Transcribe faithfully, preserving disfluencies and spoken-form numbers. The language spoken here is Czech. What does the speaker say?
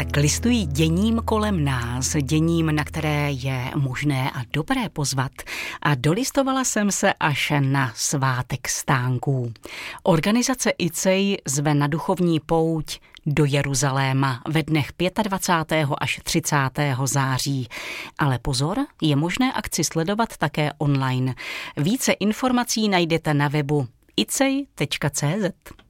tak listují děním kolem nás, děním, na které je možné a dobré pozvat. A dolistovala jsem se až na svátek stánků. Organizace I C E I zve na duchovní pouť do Jeruzaléma ve dnech dvacátého pátého až třicátého září. Ale pozor, je možné akci sledovat také online. Více informací najdete na webu i c e i tečka c z.